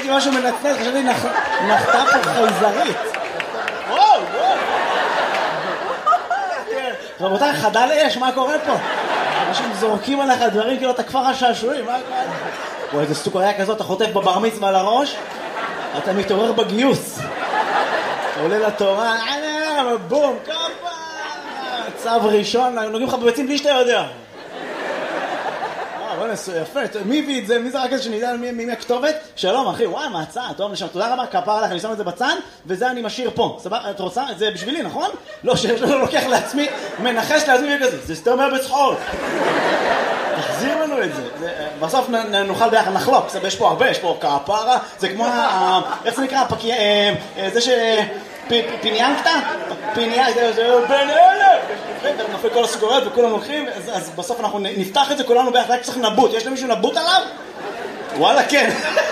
ראיתי משהו מנצנץ, חשבתי נחתה פה חייזרית. וואו. רבותיי, חדל אש, מה קורה פה? אנשים זורקים עליך דברים כאילו אתה כפר השעשועים, מה קורה? וואי, איזה סוכריה כזאת, אתה חוטף בבר מצווה על הראש, אתה מתעורר בגיוס. אתה עולה לתורה, בום, כפה, צו ראשון, נוגעים לך בביצים בלי שאתה יודע. בואי, יפה, מי הביא את זה? מי זה רק איזה שנדע מי הכתובת? שלום אחי, וואי, מה הצעה? טוב, נשם, תודה רבה, כפר עליך, אני שם את זה בצד, וזה אני משאיר פה. סבבה, את רוצה? את זה בשבילי, נכון? לא, שלא לוקח לעצמי, מנחש לעצמי וכזה, זה סתם היה בצחוק. תחזיר לנו את זה. בסוף נוכל ביחד, נחלוק, יש פה הרבה, יש פה כפרה, זה כמו, איך זה נקרא? זה ש... פיניאנקטה? פיניאנקטה, זה בין אלה! נופל כל הסוכריות וכולם לוקחים, אז בסוף אנחנו נפתח את זה כולנו ביחד, רק צריך נבוט. יש למישהו נבוט עליו? וואלה, כן.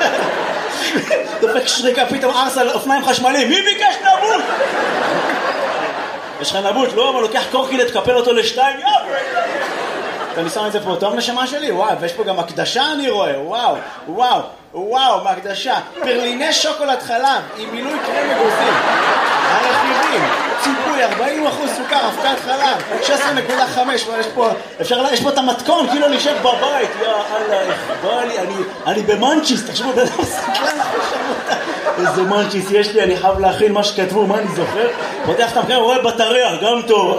דופק שריקה, פתאום ארס על אופניים חשמליים. מי ביקש נבוט? יש לך נבוט, לא? אבל לוקח קורקילט, תקפל אותו לשתיים, אני שם את זה פה, טוב נשמה שלי? וואו, ויש פה גם הקדשה אני רואה, וואו, מהקדשה. פרליני שוקולד חלב, עם מילוי קרם אגוזים. הרכיבים, ציפוי, 40% סוכר, אבקת חלב, 16.5, יש פה את המתכון, כאילו אני יושב בבית, בא לי, אני במנצ'יס, תחשבו, בן אדם סקלן, איזה מנצ'יס יש לי, אני חייב להכין מה שכתבו, מה אני זוכר? פותח את המקרה, רואה בטריה, גם טוב.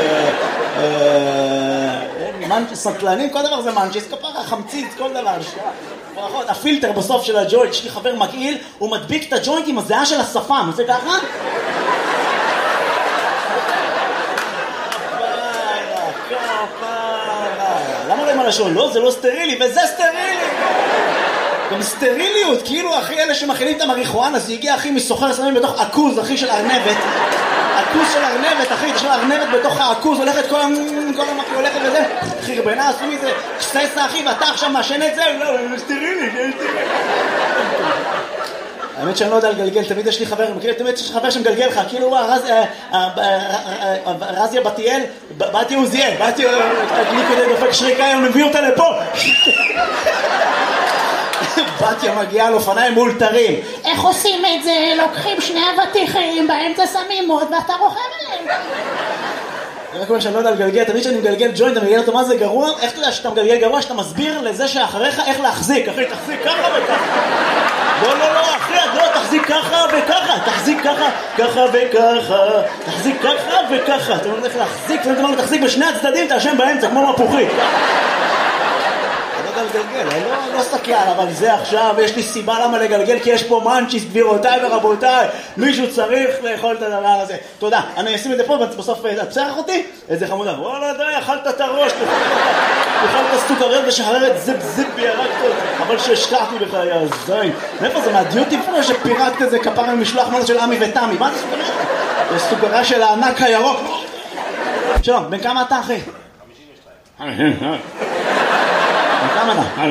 סטלנים, כל דבר זה מנצ'יס, כפרה, חמצית, כל דבר. ברכות, הפילטר בסוף של הג'וינט, יש לי חבר מגעיל, הוא מדביק את הג'וינט עם הזיעה של השפם, זה ככה? למה לא עם הלשון? לא, זה לא סטרילי, וזה סטרילי! גם סטריליות, כאילו אחי אלה שמכינים את המריחואנה, זה הגיע אחי מסוחר שמים בתוך עכוז, אחי של ארנבת. עכוז של ארנבת, אחי, תשמע, ארנבת בתוך העכוז, הולכת כל המקרה הולכת וזה. חרבנה, עשו מזה, ססה אחי, ואתה עכשיו מאשן את זה? לא, זה סטרילי, זה סטרילי. האמת שאני לא יודע לגלגל, תמיד יש לי חבר, תמיד יש לי חבר שמגלגל לך, כאילו רזיה בתיאל, באתי עוזיאל, באתי כדי דופק שריקה, אני מביא אותה לפה. בתיה מגיעה על אופניים מאולתרים. איך עושים את זה? לוקחים שני אבטיחים, באמצע שמים מוד ואתה רוכב עליהם. רק אומר שאני לא יודע לגלגל, תמיד שאני מגלגל ג'וינט, אתה מגלגל אותו מה זה גרוע? איך אתה יודע שאתה מגלגל גרוע? שאתה מסביר לזה שאחריך איך להחזיק. אחי, תחזיק ככה וככה. לא, אחי, לא, תחזיק ככה וככה. תחזיק ככה וככה. תחזיק ככה וככה. אתה אומר איך להחזיק, ואתה אומר תחזיק בשני הצדדים, אתה אשם באמצע, כמו מפוחית. לגלגל, לא סתכל, אבל זה עכשיו, יש לי סיבה למה לגלגל, כי יש פה מנצ'יס, גבירותיי ורבותיי, מישהו צריך לאכול את הדבר הזה. תודה, אני אשים את זה פה, בסוף תצרח אותי, איזה חמודה, וואלה די, אכלת את הראש, אכלת סוכריות ושחררת זיפ וירקת, אבל שהשקעתי בך, יא זין. מאיפה זה, מהדיוטי פרי שפירקת את זה כפרה ממשלוח מנות של אמי ותמי, מה זה סוכריה? זה סוכריה של הענק הירוק. שלום, בן כמה אתה אחי? 52. כמה אתה?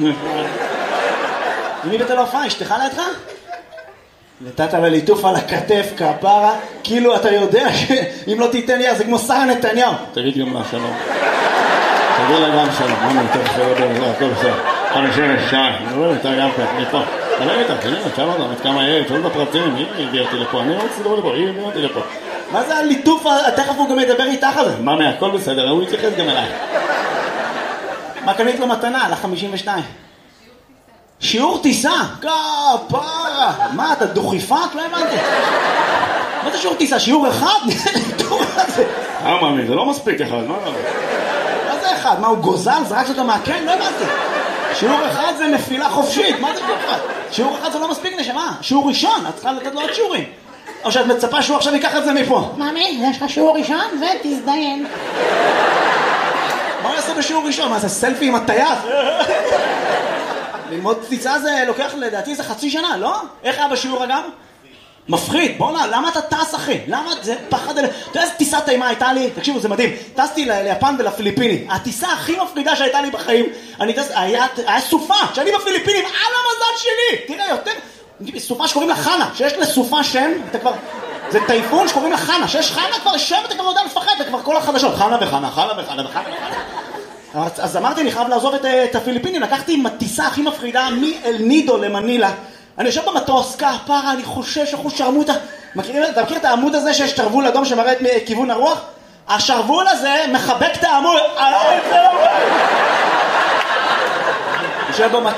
מי בתל אופן? אשתך לידך? נתת לליטוף על הכתף, כפרה, כאילו אתה יודע שאם לא תיתן לי, זה כמו שרה נתניהו. תגיד גם לה שלום. תגיד לה גם שלום. מה נתן לך? הכל בסדר. 52. אני רואה אתה גם כך, אני פה. תגיד איתה, תגיד לה, תשאל אותה, את כמה ילד, תשאל את הפרטים, היא הביאה אותי לפה, אני רוצה לדבר לפה, היא הביאה אותי לפה. מה זה הליטוף? תכף הוא גם ידבר איתך על זה. מה, הכל בסדר, הוא יתייחס גם אליי. מה קנית לו מתנה? על ה-52. שיעור טיסה? כפרה. מה, אתה דוכיפת? לא הבנתי. מה זה שיעור טיסה? שיעור אחד? מאמי, זה לא מספיק אחד, מה זה? מה זה אחד? מה, הוא גוזל? זרקת אותו מהקן? לא הבנתי. שיעור אחד זה נפילה חופשית. מה זה שיעור אחד? שיעור אחד זה לא מספיק נשמה. שיעור ראשון, את צריכה לתת לו עוד שיעורים. או שאת מצפה שהוא עכשיו ייקח את זה מפה. מאמי, יש לך שיעור ראשון ותזדיין. מה הוא יעשה בשיעור ראשון? מה זה סלפי עם הטייס? ללמוד טיסה זה לוקח לדעתי זה חצי שנה, לא? איך היה בשיעור אגב? מפחיד, בוא נה, למה אתה טס אחי? למה זה פחד? אתה יודע איזה טיסה טעימה הייתה לי? תקשיבו, זה מדהים. טסתי ליפן ולפיליפינים. הטיסה הכי מפחידה שהייתה לי בחיים, היה סופה, שאני בפיליפינים, על המזל שלי! תראה, יותר... סופה שקוראים לה חנה, שיש לסופה שם, אתה כבר... זה טייפון שקוראים לה חנה, שיש חנה כבר שם, אתה כבר יודע לפחד, זה כבר כל החדשות. חנה וחנה, חנה וחנה וחנה וחנה. אז אמרתי, אני חייב לעזוב את הפיליפינים, לקחתי עם הטיסה הכי מפחידה מאל נידו למנילה, אני יושב במטוס, כפרה, אני חושש אחוז שרמוטה. אתה מכיר את העמוד הזה שיש שרוול אדום שמראה את כיוון הרוח? השרוול הזה מחבק את העמוד. יושב במטוס.